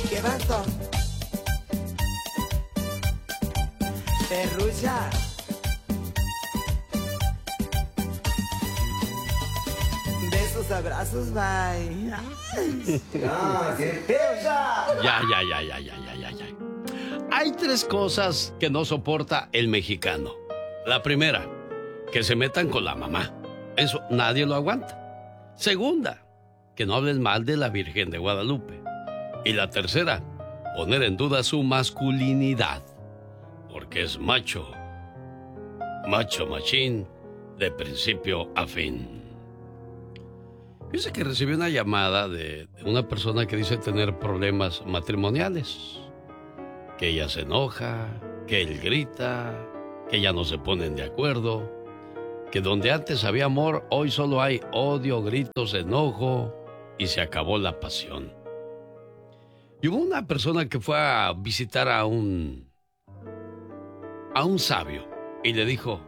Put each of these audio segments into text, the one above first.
¿Qué pasó? Perrucha. Besos, abrazos, bye. ¡Ah, qué pesa! Ya. Hay tres cosas que no soporta el mexicano. La primera, que se metan con la mamá. Eso nadie lo aguanta. Segunda, que no hablen mal de la Virgen de Guadalupe. Y la tercera, poner en duda su masculinidad. Porque es macho. Macho machín de principio a fin. Fíjese que recibí una llamada de una persona que dice tener problemas matrimoniales. Que ella se enoja, que él grita, que ya no se ponen de acuerdo, que donde antes había amor, hoy solo hay odio, gritos, enojo y se acabó la pasión. Y hubo una persona que fue a visitar a un sabio y le dijo: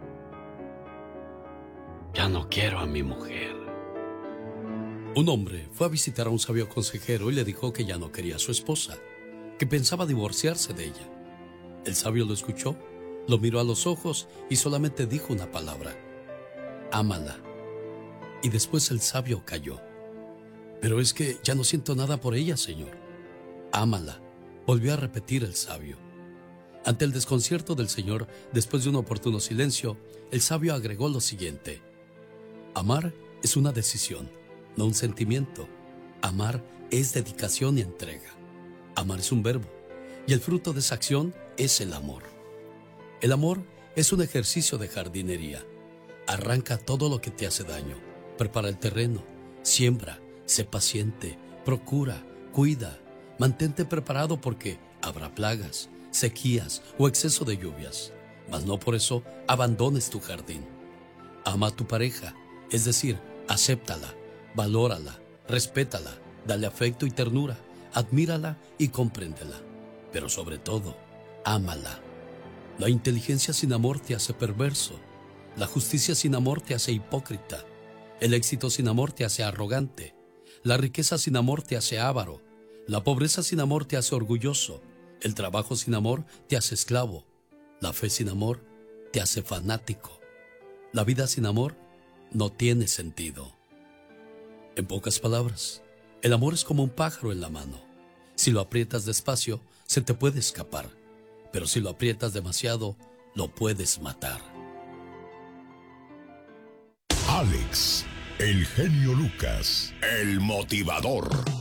ya no quiero a mi mujer. Un hombre fue a visitar a un sabio consejero y le dijo que ya no quería a su esposa, que pensaba divorciarse de ella. El sabio lo escuchó, lo miró a los ojos y solamente dijo una palabra: ámala. Y después el sabio calló. Pero es que ya no siento nada por ella, señor. Ámala, volvió a repetir el sabio. Ante el desconcierto del señor, después de un oportuno silencio, el sabio agregó lo siguiente: amar es una decisión, no un sentimiento. Amar es dedicación y entrega. Amar es un verbo, y el fruto de esa acción es el amor. El amor es un ejercicio de jardinería. Arranca todo lo que te hace daño, prepara el terreno, siembra, sé paciente, procura, cuida, mantente preparado porque habrá plagas, sequías o exceso de lluvias, mas no por eso abandones tu jardín. Ama a tu pareja, es decir, acéptala, valórala, respétala, dale afecto y ternura, admírala y compréndela, pero sobre todo, ámala. La inteligencia sin amor te hace perverso, la justicia sin amor te hace hipócrita, el éxito sin amor te hace arrogante, la riqueza sin amor te hace avaro, la pobreza sin amor te hace orgulloso, el trabajo sin amor te hace esclavo, la fe sin amor te hace fanático, la vida sin amor no tiene sentido. En pocas palabras, el amor es como un pájaro en la mano. Si lo aprietas despacio, se te puede escapar, pero si lo aprietas demasiado, lo puedes matar. Alex, el genio Lucas, el motivador.